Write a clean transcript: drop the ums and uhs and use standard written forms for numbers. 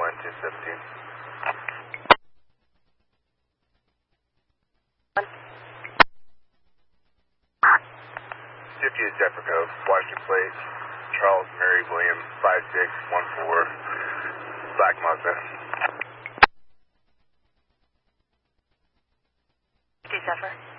217. 50 is Zephyr Cove, Washington Plate, Charles Mary William 5614, Black Mazda. 50 Zephyr.